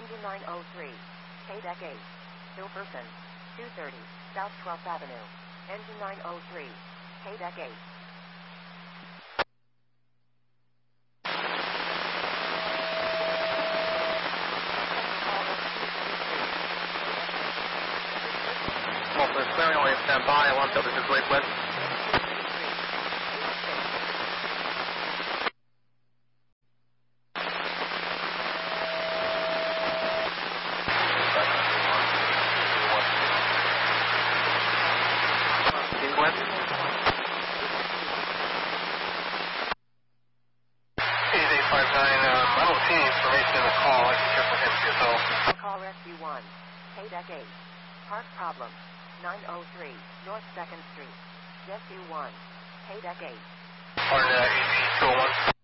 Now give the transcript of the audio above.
Engine 903. KDEC 8. Silverson. 230. South 12th Avenue. Engine 903. KDEC 8. Multiple clearing, only stand by. I want to this wait west. I don't see any information in the call. I can check with him for yourself. Call Rescue 1. KDEC 8. Park problem. 903 North 2nd Street. Rescue 1. KDEC 8. Pardon, EG 201.